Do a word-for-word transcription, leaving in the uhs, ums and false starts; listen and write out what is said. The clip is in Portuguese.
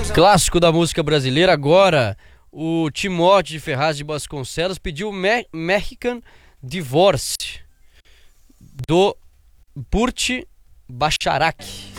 Clássico da música brasileira. Agora, o Timóteo de Ferraz de Vasconcelos pediu Me- Mexican Divorce, do Burt Bacharach.